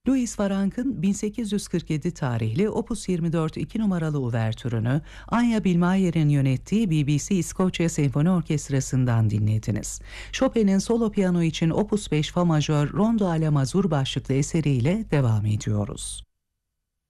Louis Farrank'ın 1847 tarihli Opus 24 2 numaralı uvertürünü Anya Bilmayer'in yönettiği BBC İskoçya Senfoni Orkestrası'ndan dinlediniz. Chopin'in solo piyano için Opus 5 Fa majör Rondo alla Mazur başlıklı eseriyle devam ediyoruz.